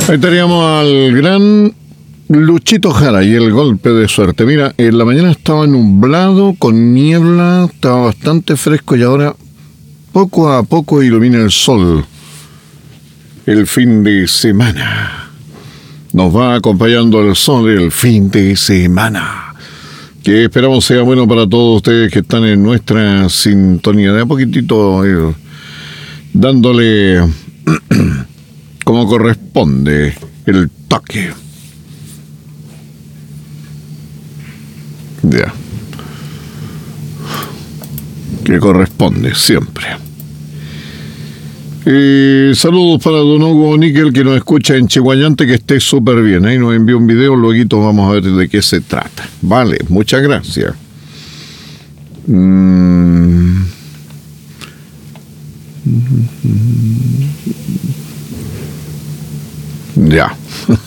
Ahí teníamos al gran Luchito Jara y el golpe de suerte. Mira, en la mañana estaba nublado, con niebla, estaba bastante fresco y ahora poco a poco ilumina el sol. El fin de semana. Nos va acompañando el sol el fin de semana. Que esperamos sea bueno para todos ustedes que están en nuestra sintonía. De a poquitito dándole como corresponde el toque. Ya. Que corresponde siempre. Saludos para don Hugo Níquel, que nos escucha en Chihuayante, que esté súper bien. Ahí nos envió un video, luego vamos a ver de qué se trata. Vale, muchas gracias. Ya.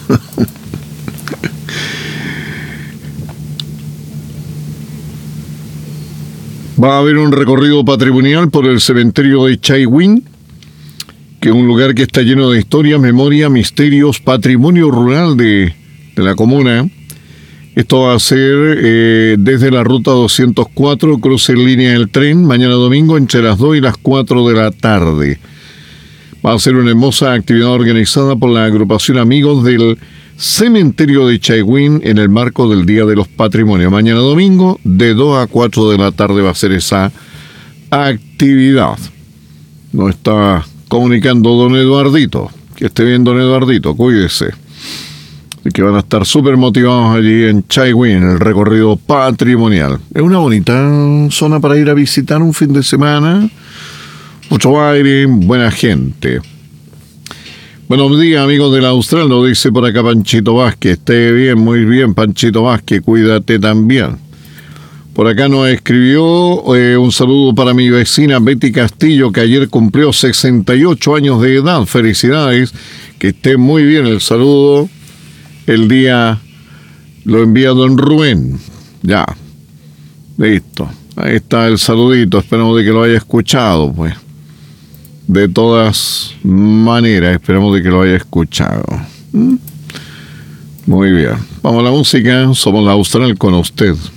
Va a haber un recorrido patrimonial por el cementerio de Chaiwin, que es un lugar que está lleno de historia, memoria, misterios, patrimonio rural de la comuna. Esto va a ser desde la ruta 204, cruce en línea del tren, mañana domingo entre las 2 y las 4 de la tarde. Va a ser una hermosa actividad organizada por la agrupación Amigos del Cementerio de Chaiwin en el marco del Día de los Patrimonios. Mañana domingo, de 2 a 4 de la tarde va a ser esa actividad. Nos está comunicando don Eduardito. Que esté bien, don Eduardito, cuídese. Y que van a estar súper motivados allí en Chaiwin, en el recorrido patrimonial. Es una bonita zona para ir a visitar un fin de semana. Mucho aire, buena gente. Buenos días, amigos del Austral, nos dice por acá Panchito Vázquez. Esté bien, muy bien, Panchito Vázquez, cuídate también. Por acá nos escribió un saludo para mi vecina Betty Castillo, que ayer cumplió 68 años de edad. Felicidades, que esté muy bien el saludo. El día lo envía don Rubén. Ya, listo. Ahí está el saludito, esperamos de que lo haya escuchado, pues. De todas maneras, esperamos de que lo haya escuchado. Muy bien. Vamos a la música. Somos la Austral con usted.